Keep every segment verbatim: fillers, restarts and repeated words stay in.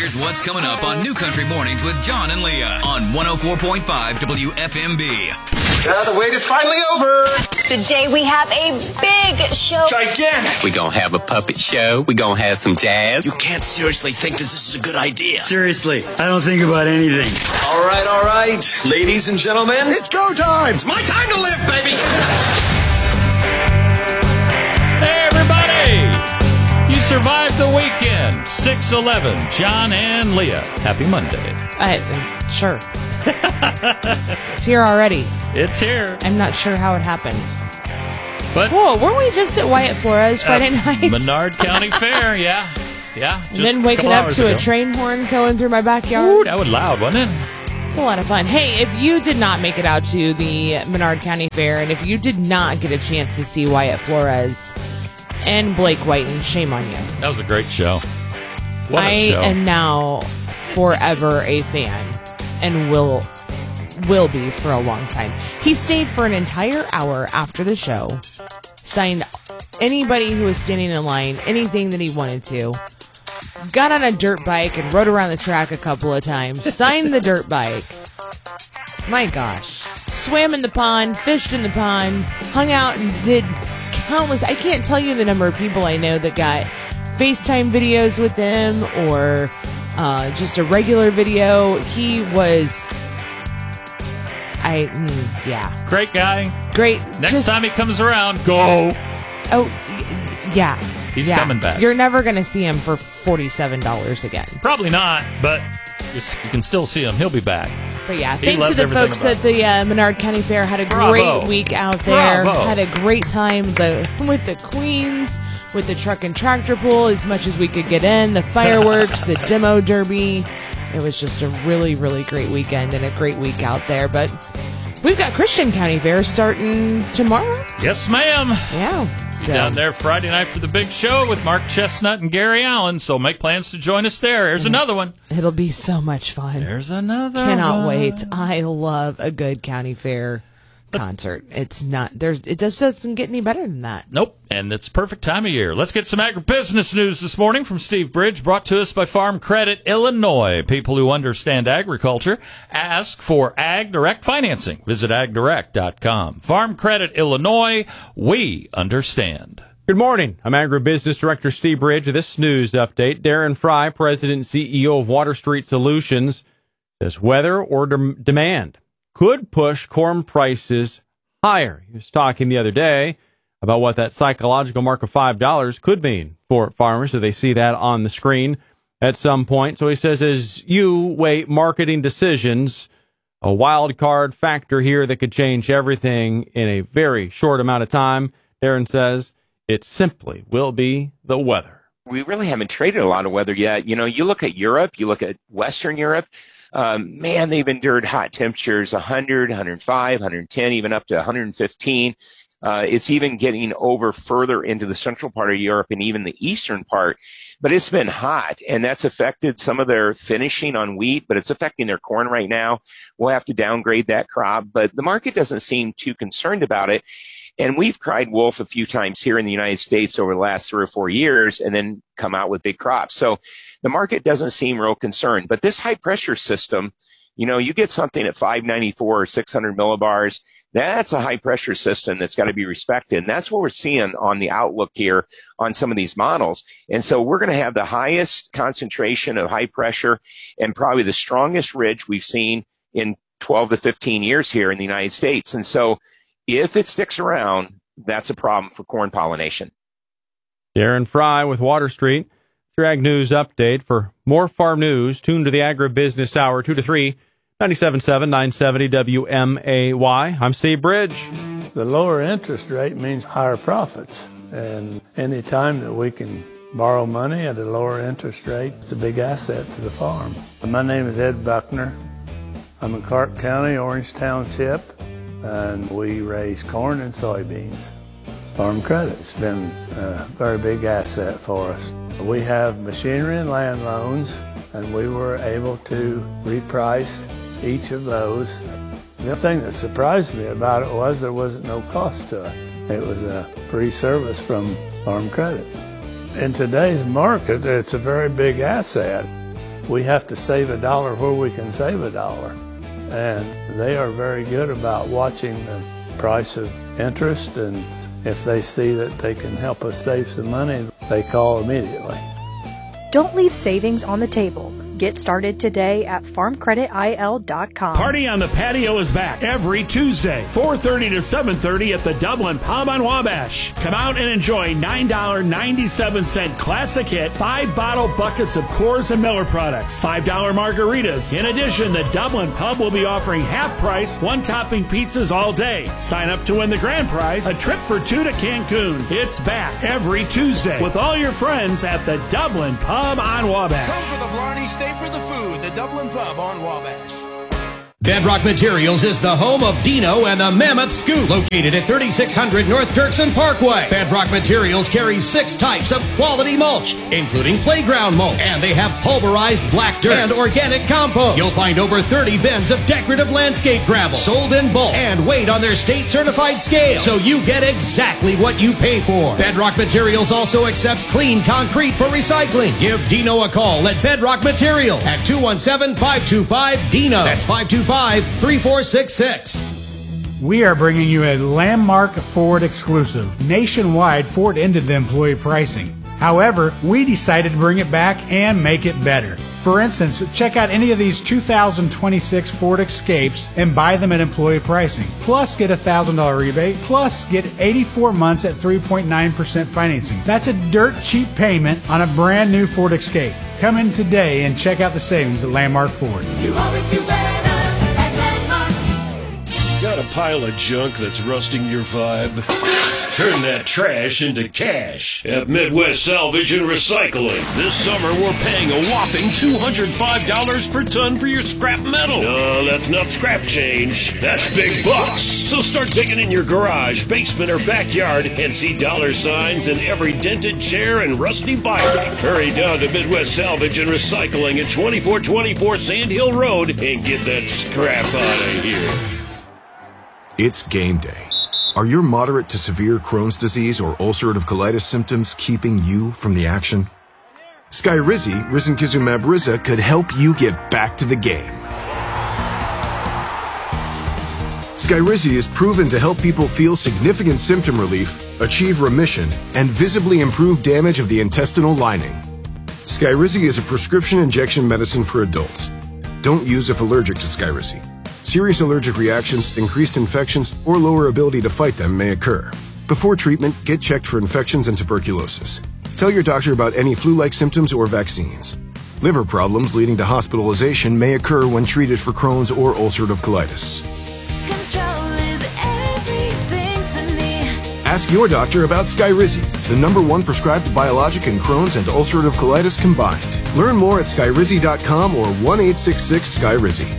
Here's what's coming up on New Country Mornings with John and Leah on one oh four point five W F M B. Yeah, the wait is finally over. Today we have a big show. Gigantic. We gonna have a puppet show. We gonna have some jazz. You can't seriously think that this is a good idea. Seriously, I don't think about anything. All right, all right. Ladies and gentlemen, it's go time. It's my time to live, baby. Hey, everybody. You survived the weekend. six eleven, John and Leah. Happy Monday. Uh, sure. It's here already. It's here. I'm not sure how it happened. But Whoa, weren't we just at Wyatt Flores Friday uh, night? Menard County Fair, yeah. Yeah. And then waking up to ago. a train horn going through my backyard. Ooh, that was loud, wasn't it? It's a lot of fun. Hey, if you did not make it out to the Menard County Fair, and if you did not get a chance to see Wyatt Flores and Blake Whiten, shame on you. That was a great show. What a I show. am now forever a fan and will will be for a long time. He stayed for an entire hour after the show, signed anybody who was standing in line, anything that he wanted to, got on a dirt bike and rode around the track a couple of times, signed the dirt bike. My gosh. Swam in the pond, fished in the pond, hung out and did countless, I can't tell you the number of people I know that got FaceTime videos with them or uh, just a regular video. He was, I, mm, yeah. Great guy. Great. Next just, time he comes around, go. Oh, y- yeah. He's yeah. coming back. You're never going to see him for forty-seven dollars again. Probably not, but you can still see him. He'll be back. But yeah, He thanks to loved the everything folks about at the uh, Menard County Fair. Had a Bravo. great week out there. Bravo. Had a great time the, with the Queens, with the truck and tractor pull as much as we could get in, the fireworks, the demo derby. It was just a really, really great weekend and a great week out there. But we've got Christian County Fair starting tomorrow. Yes, ma'am. Yeah. So. Down there Friday night for the big show with Mark Chestnut and Gary Allen. So make plans to join us there. There's another one. It'll be so much fun. There's another Cannot one. wait. I love a good county fair concert. It's not there's it just doesn't get any better than that. Nope. And it's perfect time of year. Let's get some agribusiness news this morning from Steve Bridge, brought to us by Farm Credit Illinois. People who understand agriculture ask for Ag Direct financing. Visit ag direct dot com. Farm Credit Illinois, we understand. Good morning. I'm Agribusiness Director Steve Bridge. This news update. Darren Fry, President and C E O of Water Street Solutions, says weather or de- demand could push corn prices higher. He was talking the other day about what that psychological mark of five dollars could mean for farmers. So they see that on the screen at some point. So he says, as you weigh marketing decisions, a wild card factor here that could change everything in a very short amount of time. Darren says it simply will be the weather. We really haven't traded a lot of weather yet. You know, you look at Europe, you look at Western Europe, Um, man, they've endured hot temperatures, one hundred, one hundred five, one hundred ten, even up to one hundred fifteen. Uh, it's even getting over further into the central part of Europe and even the eastern part. But it's been hot, and that's affected some of their finishing on wheat, but it's affecting their corn right now. We'll have to downgrade that crop, but the market doesn't seem too concerned about it. And we've cried wolf a few times here in the United States over the last three or four years and then come out with big crops. So the market doesn't seem real concerned. But this high pressure system, you know, you get something at five ninety-four or six hundred millibars, that's a high pressure system that's got to be respected. And that's what we're seeing on the outlook here on some of these models. And so we're going to have the highest concentration of high pressure and probably the strongest ridge we've seen in twelve to fifteen years here in the United States. And so if it sticks around, that's a problem for corn pollination. Darren Fry with Water Street. Your Ag News Update. For more farm news, tune to the Agribusiness Hour, two to three, ninety-seven point seven, nine seventy W M A Y. I'm Steve Bridge. The lower interest rate means higher profits. And any time that we can borrow money at a lower interest rate, it's a big asset to the farm. My name is Ed Buckner. I'm in Clark County, Orange Township, and we raise corn and soybeans. Farm Credit's been a very big asset for us. We have machinery and land loans, and we were able to reprice each of those. The thing that surprised me about it was there wasn't no cost to it. It was a free service from Farm Credit. In today's market, it's a very big asset. we have to save a dollar where we can save a dollar. And they are very good about watching the price of interest, and if they see that they can help us save some money, they call immediately. Don't leave savings on the table. Get started today at farm credit I L dot com. Party on the Patio is back every Tuesday, four thirty to seven thirty at the Dublin Pub on Wabash. Come out and enjoy nine dollars and ninety-seven cents classic hit, five bottle buckets of Coors and Miller products, five dollar margaritas. In addition, the Dublin Pub will be offering half price, one topping pizzas all day. Sign up to win the grand prize, a trip for two to Cancun. It's back every Tuesday with all your friends at the Dublin Pub on Wabash. Come for the Blarney, stay for the food, the Dublin Pub on Wabash. Bedrock Materials is the home of Dino and the Mammoth Scoop, located at thirty-six hundred North Dirksen Parkway. Bedrock Materials carries six types of quality mulch, including playground mulch, and they have pulverized black dirt and organic compost. You'll find over thirty bins of decorative landscape gravel, sold in bulk and weighed on their state-certified scale, so you get exactly what you pay for. Bedrock Materials also accepts clean concrete for recycling. Give Dino a call at Bedrock Materials at two one seven, five two five, D I N O. That's five two five, three four six six. We are bringing you a landmark Ford exclusive. Nationwide, Ford ended the employee pricing. However, we decided to bring it back and make it better. For instance, check out any of these two thousand twenty-six Ford Escapes and buy them at employee pricing. Plus, get a one thousand dollars rebate. Plus, get eighty-four months at three point nine percent financing. That's a dirt cheap payment on a brand new Ford Escape. Come in today and check out the savings at Landmark Ford. You always do better. Got a pile of junk that's rusting your vibe? Turn that trash into cash at Midwest Salvage and Recycling. This summer, we're paying a whopping two hundred five dollars per ton for your scrap metal. No, that's not scrap change. That's big bucks. So start digging in your garage, basement, or backyard and see dollar signs in every dented chair and rusty bike. Hurry down to Midwest Salvage and Recycling at twenty-four twenty-four Sand Hill Road and get that scrap out of here. It's game day. Are your moderate to severe Crohn's disease or ulcerative colitis symptoms keeping you from the action? Skyrizi, risankizumab Riza, could help you get back to the game. Skyrizi is proven to help people feel significant symptom relief, achieve remission, and visibly improve damage of the intestinal lining. Skyrizi is a prescription injection medicine for adults. Don't use if allergic to Skyrizi. Serious allergic reactions, increased infections, or lower ability to fight them may occur. Before treatment, get checked for infections and tuberculosis. Tell your doctor about any flu-like symptoms or vaccines. Liver problems leading to hospitalization may occur when treated for Crohn's or ulcerative colitis. Control is everything to me. Ask your doctor about Skyrizi, the number one prescribed biologic in Crohn's and ulcerative colitis combined. Learn more at skyrizi dot com or one eight six six Skyrizi.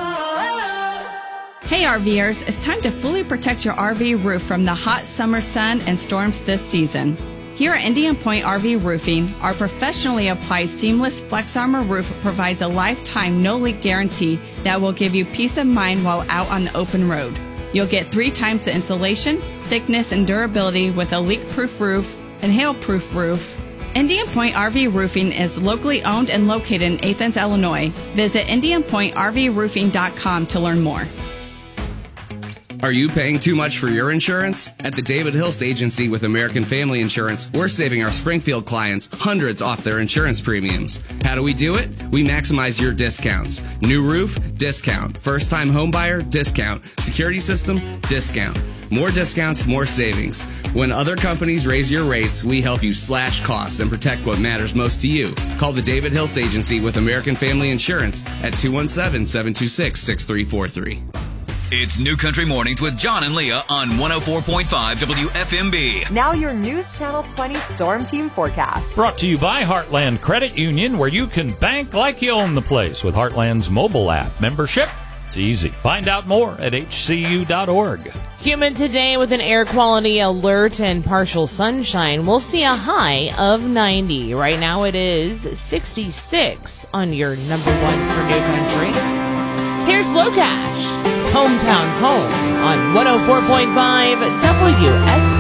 Hey RVers, it's time to fully protect your R V roof from the hot summer sun and storms this season. Here at Indian Point R V Roofing, our professionally applied seamless Flex Armor roof provides a lifetime no-leak guarantee that will give you peace of mind while out on the open road. You'll get three times the insulation, thickness, and durability with a leak-proof roof and hail-proof roof. Indian Point R V Roofing is locally owned and located in Athens, Illinois. Visit indian point r v roofing dot com to learn more. Are you paying too much for your insurance? At the David Hilst Agency with American Family Insurance, we're saving our Springfield clients hundreds off their insurance premiums. How do we do it? We maximize your discounts. New roof? Discount. First-time homebuyer? Discount. Security system? Discount. More discounts, more savings. When other companies raise your rates, we help you slash costs and protect what matters most to you. Call the David Hilst Agency with American Family Insurance at two one seven, seven two six, six three four three. It's New Country Mornings with John and Leah on one oh four point five W F M B. Now your News Channel twenty Storm Team forecast. Brought to you by Heartland Credit Union, where you can bank like you own the place with Heartland's mobile app. Membership? It's easy. Find out more at h c u dot org. Humid today with an air quality alert and partial sunshine. We'll see a high of ninety. Right now it is sixty-six on your number one for New Country. Here's Locash, his hometown home on one oh four point five W F M B.